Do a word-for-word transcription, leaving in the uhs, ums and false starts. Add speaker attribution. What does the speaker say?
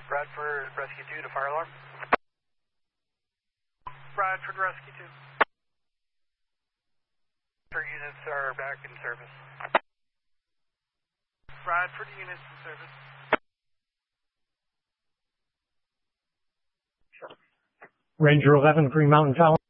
Speaker 1: Bradford Rescue two to fire alarm.
Speaker 2: Bradford Rescue two.
Speaker 1: Our units are back in service.
Speaker 2: Bradford units in service.
Speaker 3: Ranger eleven, Green Mountain Tower.